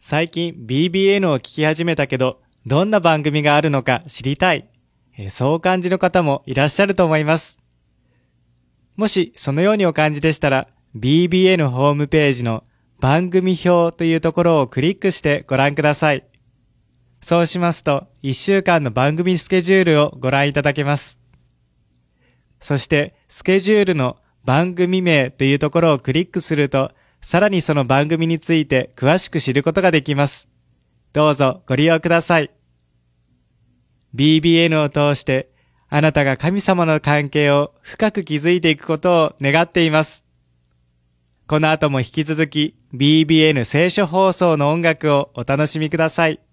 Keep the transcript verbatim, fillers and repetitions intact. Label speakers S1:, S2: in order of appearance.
S1: 最近 ビービーエヌ を聞き始めたけど、どんな番組があるのか知りたい。そうお感じの方もいらっしゃると思います。もしそのようにお感じでしたら、ビービーエヌ ホームページの番組表というところをクリックしてご覧ください。そうしますと、いっしゅうかんの番組スケジュールをご覧いただけます。そして、スケジュールの番組名というところをクリックすると、さらにその番組について詳しく知ることができます。どうぞご利用ください。ビービーエヌ を通して、あなたが神様の関係を深く築いていくことを願っています。この後も引き続き ビービーエヌ 聖書放送の音楽をお楽しみください。